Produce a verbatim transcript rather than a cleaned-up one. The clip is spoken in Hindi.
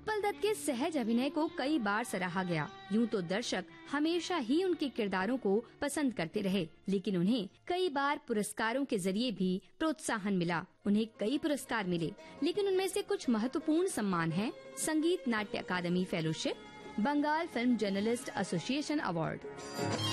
उत्पल दत्त के सहज अभिनय को कई बार सराहा गया। यूं तो दर्शक हमेशा ही उनके किरदारों को पसंद करते रहे, लेकिन उन्हें कई बार पुरस्कारों के जरिए भी प्रोत्साहन मिला। उन्हें कई पुरस्कार मिले, लेकिन उनमें से कुछ महत्वपूर्ण सम्मान हैं: संगीत नाट्य अकादमी fellowship, Bengal film journalist association award.